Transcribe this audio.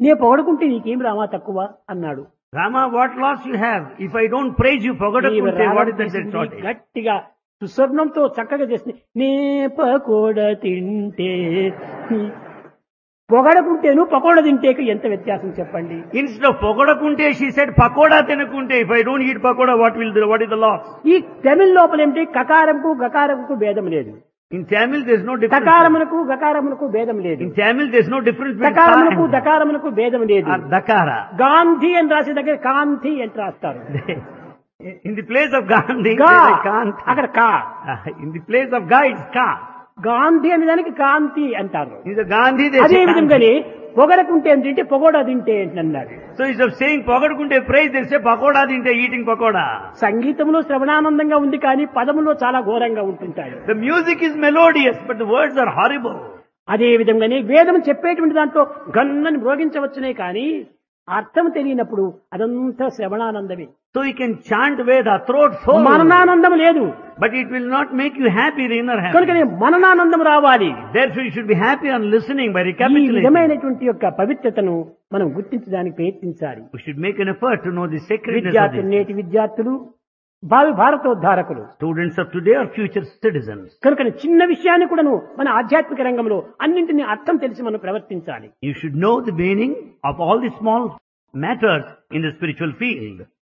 నే పొగడుకుంటే నీకేం రామా తక్కువ అన్నాడు. Rama, what loss you have? If I don't praise you, Pogodakunte, what is that shortage? గట్టిగా సుస్వర్ణంతో చక్కగా చేసింది. నే పకోడ తింటే పొగడకుంటేను పకోడ తింటేకు ఎంత వ్యత్యాసం చెప్పండి. Instead of Pogodakunte, she said Pakoda Tenakunte. If I don't eat Pakoda, what is the loss? ఈ తమిళ్ లోపల ఏమిటి కకారంకు గకారంకు భేదం లేదు. In Tamil, there's no difference. కకారమునకు గకారమునకు భేదం లేదు. In Tamil, there's no difference between దకారమునకు ka and దకారమునకు భేదం లేదు. Dakara. గాంధీ అని రాసే దగ్గర కాంతి అని రాస్తారు. In the place of Gandhi, గా there is Kant. అక్కడ కా. In the place of Ga, it's Ka. Gandhi అనే దానికి కాంతి అంటారు. In the Gandhi, there's అదే Kanti. విధంగానే పొగడకుంటే ఏంటంటే పొగోడా తింటే ఏంటన్నారు. So instead of saying Pogodakunte praise, they say Pakoda Tinte, eating Pakoda. సంగీతంలో శ్రవణానందంగా ఉంది కానీ పదములో చాలా ఘోరంగా ఉంటుంటాయి. The music is melodious, but the words are horrible. అదే విధంగానే వేదం చెప్పేటువంటి దాంట్లో గన్నని మ్రోగించవచ్చునే కానీ అర్థం తెలియనప్పుడు అదంతా శ్రవణానందమే. So you can chant Veda, throat full, మననానందం లేదు. but it will not make you happy, the inner happiness. కనుకనే మననానందం రావాలి. Therefore, you should be happy on listening by ఈ recapitulating. విధమైనటువంటి యొక్క పవిత్రతను మనం గుర్తించడానికి ప్రయత్నించాలి. We should make an effort to know the sacredness of విద్యార్థులు this. నేటి విద్యార్థులు భావి భారతోద్ధారకులు. Students of today are future citizens. కనుక చిన్న విషయాన్ని కూడాను మన ఆధ్యాత్మిక రంగంలో అన్నింటినీ అర్థం తెలిసి మనం ప్రవర్తించాలి. You should know the meaning of all the small matters in the spiritual field.